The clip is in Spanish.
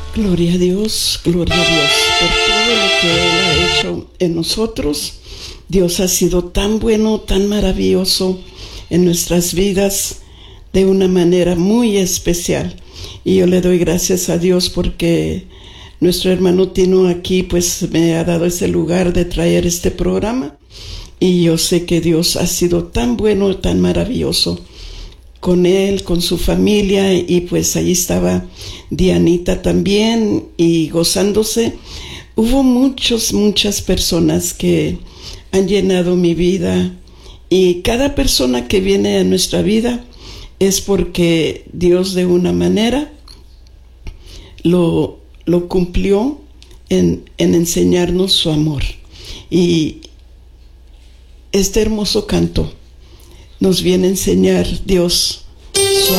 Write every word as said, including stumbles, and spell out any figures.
Gloria a Dios, gloria a Dios por todo lo que Él ha hecho en nosotros. Dios ha sido tan bueno, tan maravilloso en nuestras vidas de una manera muy especial. Y yo le doy gracias a Dios porque nuestro hermano Tino aquí pues me ha dado ese lugar de traer este programa. Y yo sé que Dios ha sido tan bueno, tan maravilloso con él, con su familia, y pues ahí estaba Dianita también y gozándose. Hubo muchos, muchas personas que han llenado mi vida, y cada persona que viene a nuestra vida es porque Dios de una manera lo, lo cumplió en, en enseñarnos su amor. Y este hermoso canto nos viene a enseñar Dios